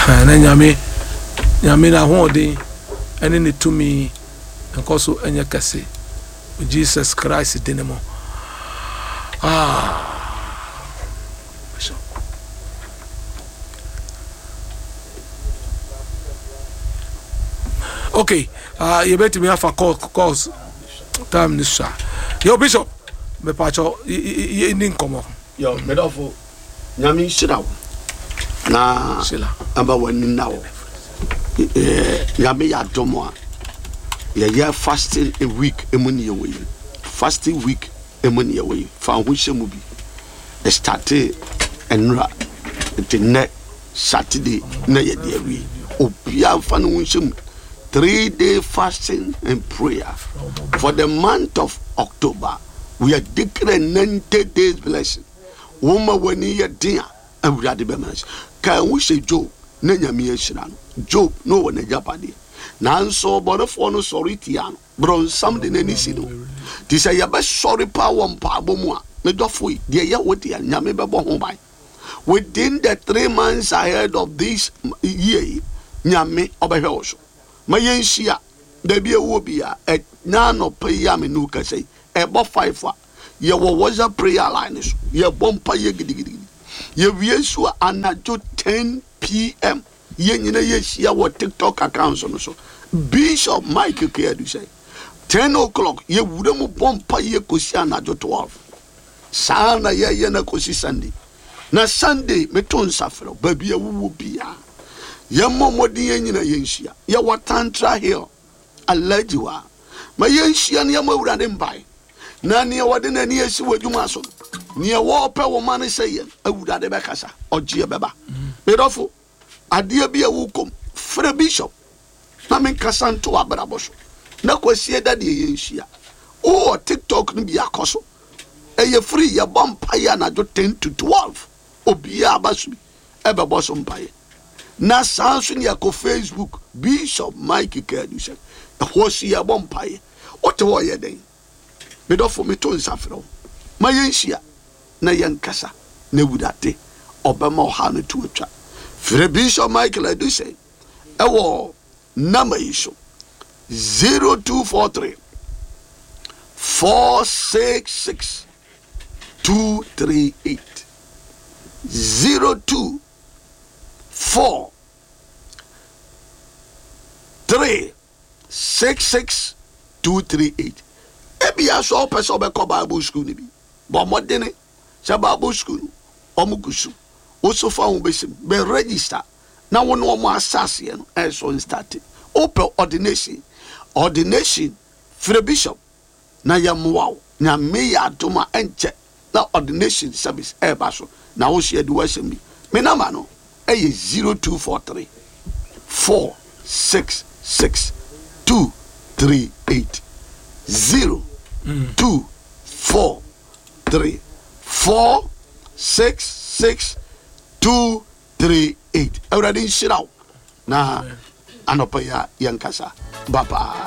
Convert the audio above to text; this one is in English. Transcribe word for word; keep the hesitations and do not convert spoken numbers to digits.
na nyame nyame na ho odin ene ne tumi enko so enye kase Jesus Christ dinemo ah okay ah uh, you bet me have a call calls time this sir yo bishop me pacho ye ni nkomo yo me dofo nyame shirawo na shila amba wani nawo eh nyame ya domo ya ya fasting a week emuni yewe fasting week emuni yewe fa ho hyemu bi e starte enra the next Saturday na ye de awi obia fa no hyemu three day fasting and prayer for the month of October. We are declaring ninety days blessing. Woman when you dear and we are the bemas. Can we say Job? Nenya me shiran. Job no one a japadi. Nan so but for no sorry tiano. Bron something any sido. This a yaba sorry power and pabomwa. Ne dofui. Dear ya what dear nyame bebo home by. Within the three months ahead of this year, nyame obehoso. Ma yensia da bia wo bia e na no prayer me no ka sei e bo five fa ye wo waza prayer line so ye bompa ye gidigidi ye wie so anajo ten p m ye nyina ye sia wo TikTok account so no so Bishop Mike Keadu say ten o'clock ye wure mu bompa ye kosi anajo twelve sana ye ye na kosi Sunday na Sunday me ton safro ba bia wo bia Yammo modi yenyina yenhia ye watantra hill alajiwa ma yenhia ne yamawura ne mbai na ne wode na ne esi wadwuma so ne wo pe wo mane seye awura de bekasa ogie beba bedofo ade bia wukom fra bishop na men kasanto abraboso na kwasie dade yenhia o TikTok ne bia koso eye free ye bompa ya na jo ten to twelve obia abasubi ebe boso mpaye na sanso ne ko Facebook Bishop Mike Keadu say e ho si ya bompaye o te wo ye den me do for me to nsafro ma yenhia na yenkasa na wudate obema oha no to atwa fre Bishop Mike Keadu say e wo number iso zero two four three four six six two three eight zero two Four, three, six, six, two, three, eight. Ebi aso person be ko Bible school ni bi. But modene, sa Bible school, omukusu. Also fa ho besim, be register. Na wo no mo asase no, e so start. Open ordination. Ordination for bishop. Na yamwa, na me ya doma enche. Na ordination service e ba so. Na wo share the worship bi. Me na ma no Aye zero two four three four six six two three eight zero two four three four six six two three eight. Already shirao na anopa ya yankasa baba.